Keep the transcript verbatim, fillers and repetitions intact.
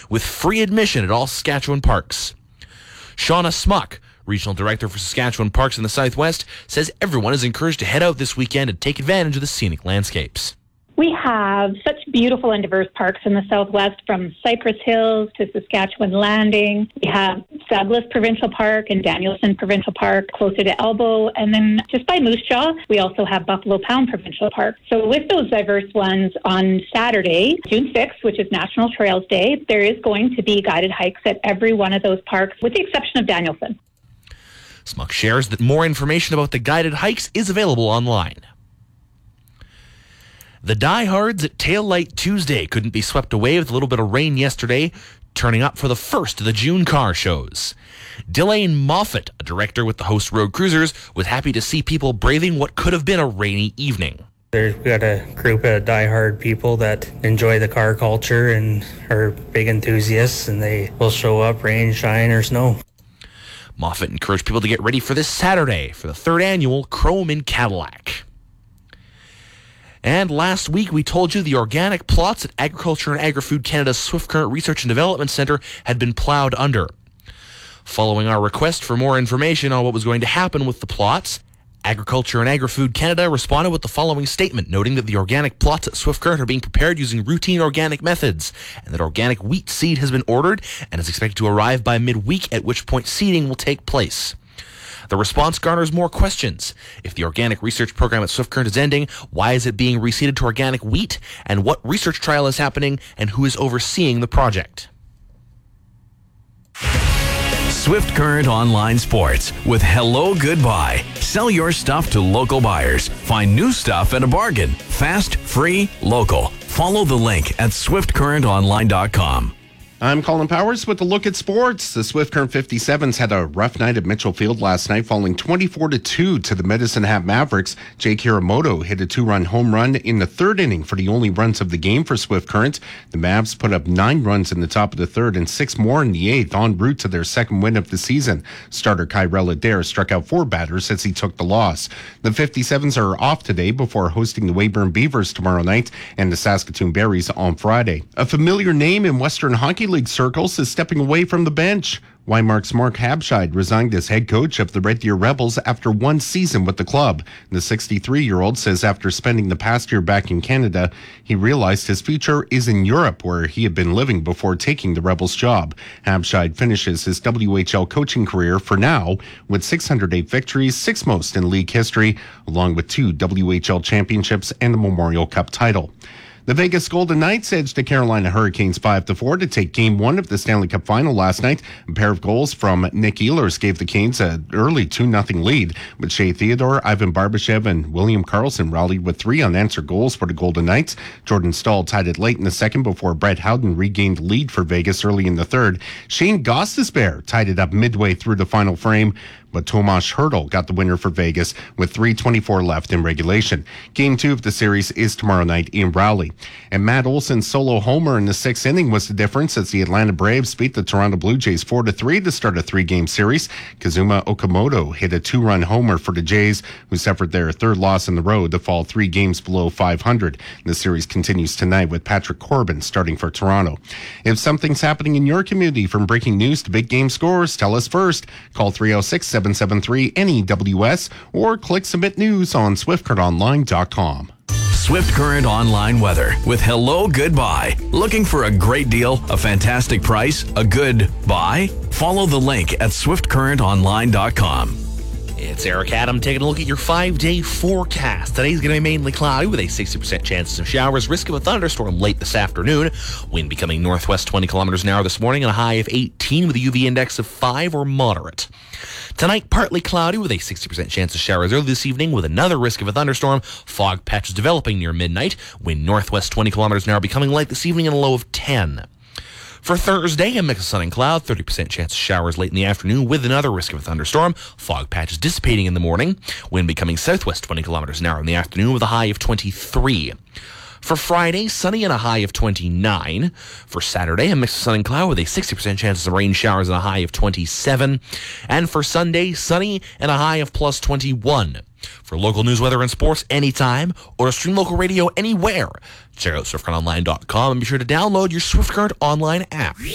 with free admission at all Saskatchewan parks. Shauna Smuck, Regional Director for Saskatchewan Parks in the Southwest, says everyone is encouraged to head out this weekend and take advantage of the scenic landscapes. We have such beautiful and diverse parks in the Southwest, from Cypress Hills to Saskatchewan Landing. We have Douglas Provincial Park and Danielson Provincial Park closer to Elbow. And then just by Moose Jaw, we also have Buffalo Pound Provincial Park. So with those diverse ones, on Saturday, June sixth, which is National Trails Day, there is going to be guided hikes at every one of those parks, with the exception of Danielson. Smuck shares that more information about the guided hikes is available online. The diehards at Tail Light Tuesday couldn't be swept away with a little bit of rain yesterday, turning up for the first of the June car shows. Delane Moffat, a director with the Host Road Cruisers, was happy to see people braving what could have been a rainy evening. There's we got a group of diehard people that enjoy the car culture and are big enthusiasts, and they will show up rain, shine, or snow. Moffat encouraged people to get ready for this Saturday for the third annual Chrome in Cadillac. And last week, we told you the organic plots at Agriculture and Agri-Food Canada's Swift Current Research and Development Centre had been ploughed under. Following our request for more information on what was going to happen with the plots, Agriculture and Agri-Food Canada responded with the following statement, noting that the organic plots at Swift Current are being prepared using routine organic methods, and that organic wheat seed has been ordered and is expected to arrive by midweek, at which point seeding will take place. The response garners more questions. If the organic research program at Swift Current is ending, why is it being reseeded to organic wheat? And what research trial is happening? And who is overseeing the project? Swift Current Online Sports with Hello Goodbye. Sell your stuff to local buyers. Find new stuff at a bargain. Fast, free, local. Follow the link at swift current online dot com. I'm Colin Powers with a look at sports. The Swift Current fifty-sevens had a rough night at Mitchell Field last night, falling twenty-four to two to the Medicine Hat Mavericks. Jake Hiramoto hit a two-run home run in the third inning for the only runs of the game for Swift Current. The Mavs put up nine runs in the top of the third and six more in the eighth, en route to their second win of the season. Starter Kyrell Adair struck out four batters as he took the loss. The fifty-sevens are off today before hosting the Weyburn Beavers tomorrow night and the Saskatoon Berries on Friday. A familiar name in Western Hockey League circles is stepping away from the bench. Weimark's Mark Habscheid resigned as head coach of the Red Deer Rebels after one season with the club. The sixty-three-year-old says after spending the past year back in Canada, he realized his future is in Europe, where he had been living before taking the Rebels job. Habscheid finishes his W H L coaching career for now with six hundred eight victories, sixth most in league history, along with two W H L championships and a Memorial Cup title. The Vegas Golden Knights edged the Carolina Hurricanes five to four to take Game one of the Stanley Cup Final last night. A pair of goals from Nick Ehlers gave the Canes an early two nothing lead, but Shea Theodore, Ivan Barbashev, and William Karlsson rallied with three unanswered goals for the Golden Knights. Jordan Stahl tied it late in the second before Brett Howden regained the lead for Vegas early in the third. Shane Gostisbehere tied it up midway through the final frame, but Tomas Hertl got the winner for Vegas with three twenty-four left in regulation. Game two of the series is tomorrow night in Rowley. And Matt Olson's solo homer in the sixth inning was the difference as the Atlanta Braves beat the Toronto Blue Jays four to three to start a three-game series. Kazuma Okamoto hit a two-run homer for the Jays, who suffered their third loss in the road to fall three games below five hundred. The series continues tonight with Patrick Corbin starting for Toronto. If something's happening in your community, from breaking news to big game scores, tell us first. Call three oh six, seven seven three, N E W S or click Submit News on swift current online dot com. Swift Current Online Weather with Hello Goodbye. Looking for a great deal, a fantastic price, a good buy? Follow the link at swift current online dot com. It's Eric Adam taking a look at your five-day forecast. Today's going to be mainly cloudy with a sixty percent chance of showers, risk of a thunderstorm late this afternoon. Wind becoming northwest twenty kilometers an hour this morning and a high of eighteen with a U V index of five or moderate. Tonight, partly cloudy with a sixty percent chance of showers early this evening with another risk of a thunderstorm. Fog patches developing near midnight. Wind northwest twenty kilometers an hour becoming light this evening and a low of ten. For Thursday, a mix of sun and cloud, thirty percent chance of showers late in the afternoon with another risk of a thunderstorm. Fog patches dissipating in the morning. Wind becoming southwest twenty kilometers an hour in the afternoon with a high of twenty-three. For Friday, sunny and a high of twenty-nine. For Saturday, a mix of sun and cloud with a sixty percent chance of rain showers and a high of twenty-seven. And for Sunday, sunny and a high of plus twenty-one. For local news, weather, and sports anytime, or to stream local radio anywhere, check out swift current online dot com and be sure to download your Swift Current Online app.